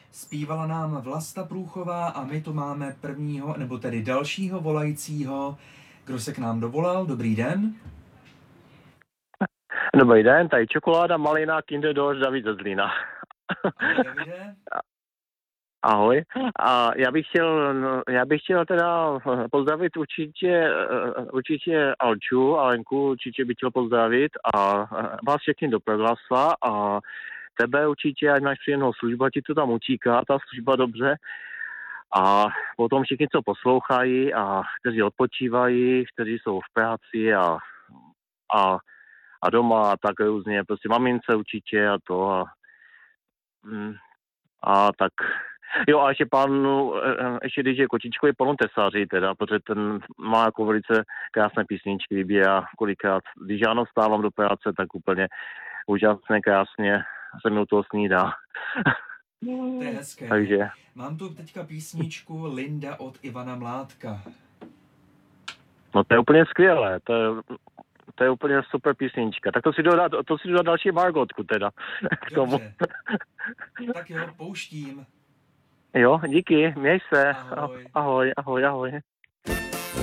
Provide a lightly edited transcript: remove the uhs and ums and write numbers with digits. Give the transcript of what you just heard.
Zpívala nám Vlasta Průchová a my tu máme prvního, nebo tedy dalšího volajícího. Kdo se k nám dovolal? Dobrý den. Dobrý den, tady čokoláda, malina, Kinder Dorsch, David ze Zlína. Ahoj, Davide. Ahoj. A já bych chtěl teda pozdravit určitě Alču, Alenku určitě bych chtěl pozdravit a vás všechny do Proglasla a tebe určitě, ať máš příjemnou službu, ti to tam utíká, ta služba dobře. A potom všichni, co poslouchají a kteří odpočívají, kteří jsou v práci a doma a tak různě, prostě mamince určitě a to a tak. Jo a ještě když je Kočičko je plno tesaří teda, protože ten má jako velice krásné písničky, líbí a kolikrát, když já vstávám do práce, tak úplně úžasně, krásně se mi u toho snídá. To je hezké. Takže. Mám tu teďka písničku Linda od Ivana Mládka. No to je úplně skvělé, to je úplně super písnička. Tak to si dodá další Margotku teda. K tomu. Tak jo, pouštím. Jo, díky, měj se. Ahoj. Ahoj, ahoj, ahoj.